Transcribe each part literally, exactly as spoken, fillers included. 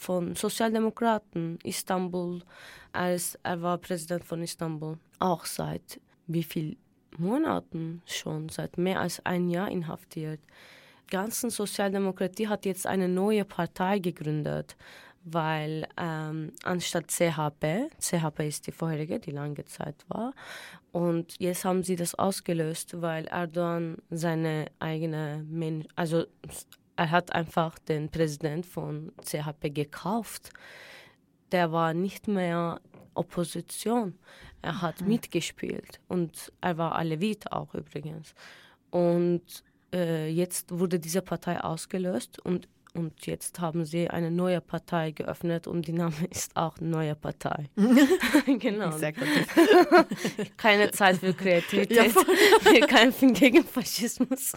von Sozialdemokraten, Istanbul, er, ist, er war Präsident von Istanbul, auch seit wie viel Monaten schon, seit mehr als ein Jahr inhaftiert. Die ganze Sozialdemokratie hat jetzt eine neue Partei gegründet, weil ähm, anstatt C H P, C H P ist die vorherige, die lange Zeit war, und jetzt haben sie das ausgelöst, weil Erdogan seine eigene, Men- also er hat einfach den Präsident von C H P gekauft. Der war nicht mehr Opposition, er hat mhm. mitgespielt und er war Alevit auch übrigens. Und äh, jetzt wurde diese Partei ausgelöst und Und jetzt haben sie eine neue Partei geöffnet und die Name ist auch Neue Partei. Genau. Sehr gut. Keine Zeit für Kreativität. Ja, wir kämpfen gegen Faschismus.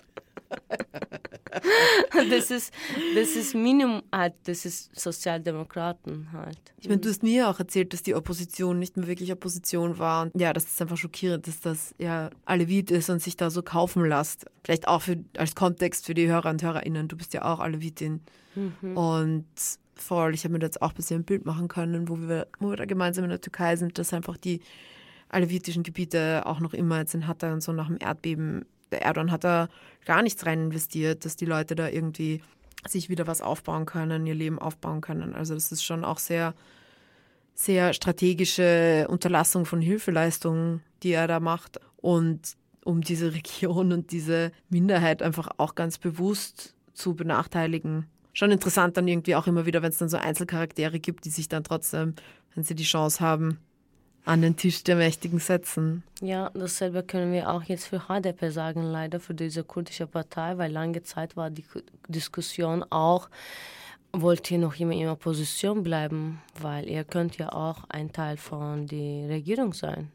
Das ist, das ist Minimum, halt, das ist Sozialdemokraten halt. Ich meine, du hast mir ja auch erzählt, dass die Opposition nicht mehr wirklich Opposition war. Und ja, das ist einfach schockierend, dass das ja Alevit ist und sich da so kaufen lässt. Vielleicht auch für, als Kontext für die Hörer und HörerInnen. Du bist ja auch Alevitin. Mhm. Und voll, ich habe mir da jetzt auch ein bisschen ein Bild machen können, wo wir, wo wir da gemeinsam in der Türkei sind, dass einfach die alevitischen Gebiete auch noch immer jetzt in Hatay und so nach dem Erdbeben, der Erdogan hat da gar nichts rein investiert, dass die Leute da irgendwie sich wieder was aufbauen können, ihr Leben aufbauen können. Also das ist schon auch sehr, sehr strategische Unterlassung von Hilfeleistungen, die er da macht. Und um diese Region und diese Minderheit einfach auch ganz bewusst zu benachteiligen. Schon interessant dann irgendwie auch immer wieder, wenn es dann so Einzelcharaktere gibt, die sich dann trotzdem, wenn sie die Chance haben, an den Tisch der Mächtigen setzen. Ja, dasselbe können wir auch jetzt für H D P sagen, leider für diese kurdische Partei, weil lange Zeit war die Diskussion auch, wollt ihr noch immer in Opposition bleiben, weil ihr könnt ja auch ein Teil von der Regierung sein.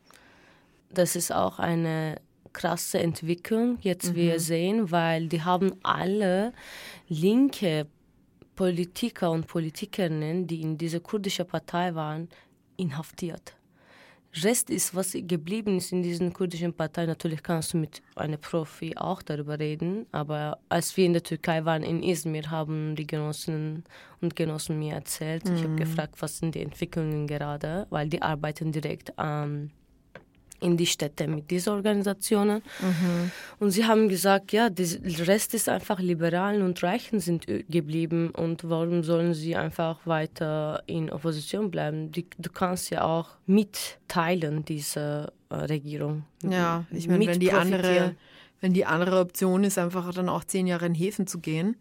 Das ist auch eine krasse Entwicklung, jetzt mhm. wir sehen, weil die haben alle linke Politiker und Politikerinnen, die in dieser kurdischen Partei waren, inhaftiert. Rest ist, was geblieben ist in diesen kurdischen Parteien. Natürlich kannst du mit einem Profi auch darüber reden, aber als wir in der Türkei waren, in Izmir, haben die Genossinnen und Genossen mir erzählt. Mhm. Ich habe gefragt, was sind die Entwicklungen gerade, weil die arbeiten direkt ähm, in die Städte mit diesen Organisationen. Mhm. Und sie haben gesagt, ja, der Rest ist einfach Liberalen und Reichen sind geblieben und warum sollen sie einfach weiter in Opposition bleiben? Die, du kannst ja auch mitteilen, diese äh, Regierung. Ja, ich meine, wenn die andere, wenn die andere Option ist, einfach dann auch zehn Jahre in Häfen zu gehen,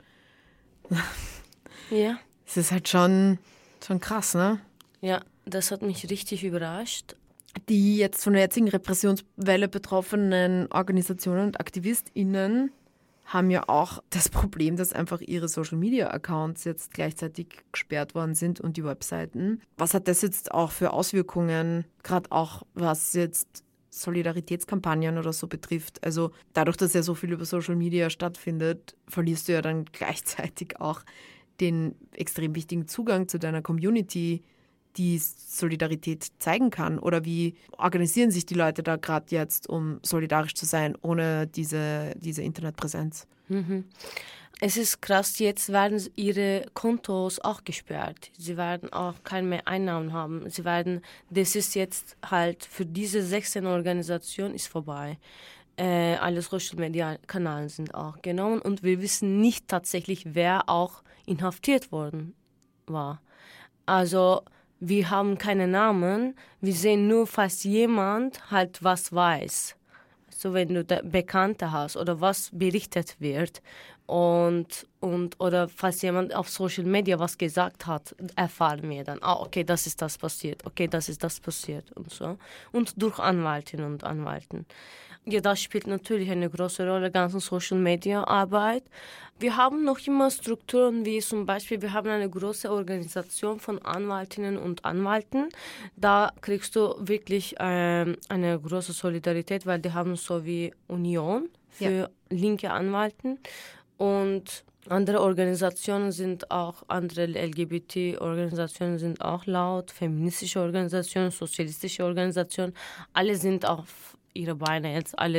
ja. Das ist halt schon, schon krass, ne? Ja, das hat mich richtig überrascht. Die jetzt von der jetzigen Repressionswelle betroffenen Organisationen und AktivistInnen haben ja auch das Problem, dass einfach ihre Social-Media-Accounts jetzt gleichzeitig gesperrt worden sind und die Webseiten. Was hat das jetzt auch für Auswirkungen, gerade auch was jetzt Solidaritätskampagnen oder so betrifft? Also dadurch, dass ja so viel über Social-Media stattfindet, verlierst du ja dann gleichzeitig auch den extrem wichtigen Zugang zu deiner Community, die Solidarität zeigen kann? Oder wie organisieren sich die Leute da gerade jetzt, um solidarisch zu sein, ohne diese, diese Internetpräsenz? Mhm. Es ist krass, jetzt werden ihre Kontos auch gesperrt. Sie werden auch keine mehr Einnahmen haben. Sie werden, das ist jetzt halt für diese sechzehn Organisationen ist vorbei. Äh, alle Social-Media-Kanäle sind auch genommen und wir wissen nicht tatsächlich, wer auch inhaftiert worden war. Also wir haben keine Namen, wir sehen nur, falls jemand halt was weiß. So, wenn du da Bekannte hast oder was berichtet wird und, und oder falls jemand auf Social Media was gesagt hat, erfahren wir dann, ah, okay, das ist das passiert, okay, das ist das passiert und so. Und durch Anwältinnen und Anwälten. Ja, das spielt natürlich eine große Rolle, ganze Social Media Arbeit. Wir haben noch immer Strukturen wie zum Beispiel, wir haben eine große Organisation von Anwältinnen und Anwälten. Da kriegst du wirklich ähm, eine große Solidarität, weil die haben so wie Union für ja. linke Anwälten und andere Organisationen sind auch, andere L G B T-Organisationen sind auch laut, feministische Organisationen, sozialistische Organisationen, alle sind auf ihre Beine jetzt, alle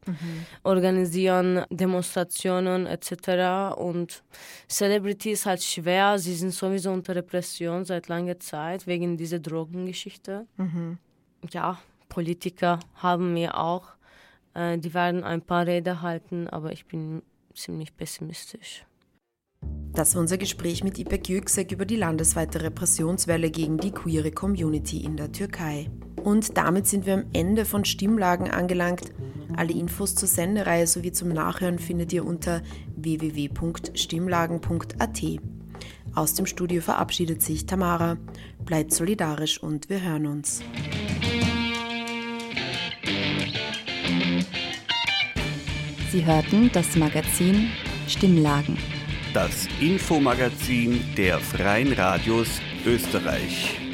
mhm. organisieren Demonstrationen et cetera. Und Celebrity ist halt schwer, sie sind sowieso unter Repression seit langer Zeit wegen dieser Drogengeschichte. Mhm. Ja, Politiker haben wir auch, äh, die werden ein paar Reden halten, aber ich bin ziemlich pessimistisch. Das war unser Gespräch mit İpek Yüksek über die landesweite Repressionswelle gegen die queere Community in der Türkei. Und damit sind wir am Ende von Stimmlagen angelangt. Alle Infos zur Sendereihe sowie zum Nachhören findet ihr unter w w w punkt stimmlagen punkt a t. Aus dem Studio verabschiedet sich Tamara. Bleibt solidarisch und wir hören uns. Sie hörten das Magazin Stimmlagen. Das Infomagazin der Freien Radios Österreich.